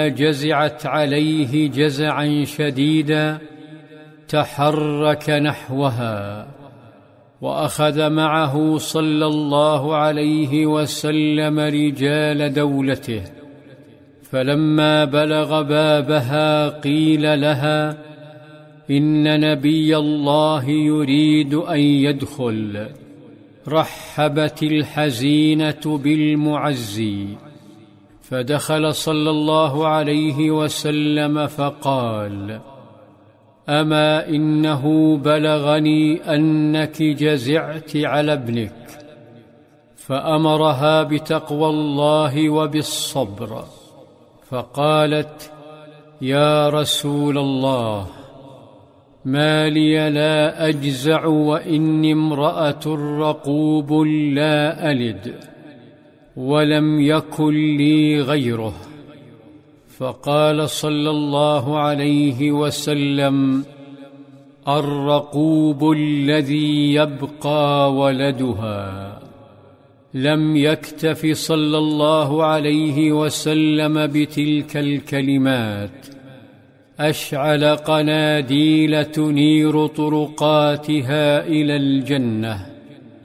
جزعت عليه جزعا شديدا تحرك نحوها، وأخذ معه صلى الله عليه وسلم رجال دولته، فلما بلغ بابها قيل لها: إن نبي الله يريد أن يدخل. رحبت الحزينة بالمعزي، فدخل صلى الله عليه وسلم فقال: أما إنه بلغني أنك جزعت على ابنك، فأمرها بتقوى الله وبالصبر، فقالت: يا رسول الله، ما لي لا أجزع وإني امرأة رقوب لا ألد ولم يكن لي غيره. فقال صلى الله عليه وسلم: الرقوب الذي يبقى ولدها. لم يكتف صلى الله عليه وسلم بتلك الكلمات، أشعل قناديل تنير طرقاتها إلى الجنة.